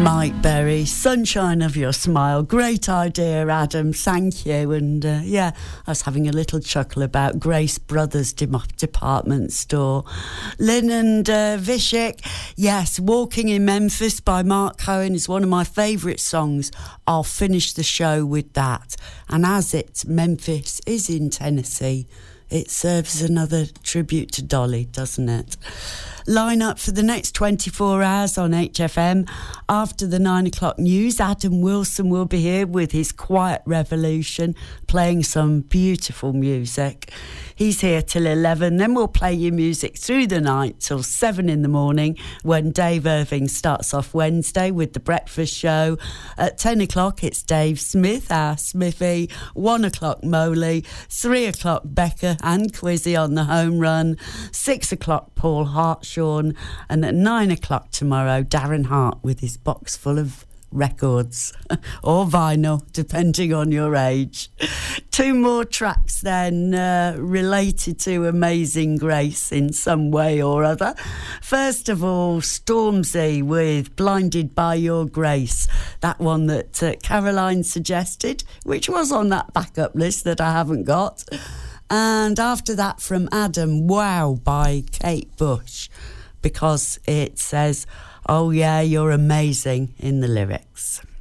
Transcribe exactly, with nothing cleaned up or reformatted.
Mike Berry, Sunshine of Your Smile. Great idea, Adam, thank you. And uh, yeah, I was having a little chuckle about Grace Brothers de- Department Store. Lynn and uh, Vishik, yes, Walking in Memphis by Mark Cohen is one of my favourite songs. I'll finish the show with that. And as it's Memphis is in Tennessee, it serves another tribute to Dolly, doesn't it? Line up for the next twenty-four hours on H F M. After the nine o'clock news, Adam Wilson will be here with his Quiet Revolution, playing some beautiful music. He's here till eleven. Then we'll play you music through the night till seven in the morning, when Dave Irving starts off Wednesday with The Breakfast Show. At ten o'clock, it's Dave Smith, our Smithy. one o'clock, Moley. three o'clock, Becca and Quizzy on the home run. six o'clock, Paul Hartshorn. And at nine o'clock tomorrow, Darren Hart with his box full of records or vinyl, depending on your age. Two more tracks then, uh, related to Amazing Grace in some way or other. First of all, Stormzy with Blinded by Your Grace, that one that uh, Caroline suggested, which was on that backup list that I haven't got. And after that, from Adam, Wow by Kate Bush, because it says, oh yeah, you're amazing in the lyrics.